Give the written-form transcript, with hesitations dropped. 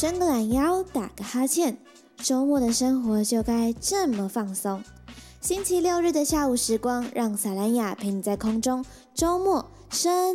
伸个懒腰，打个哈欠，周末的生活就该这么放松。星期六日的下午时光，让萨兰雅陪你在空中周末伸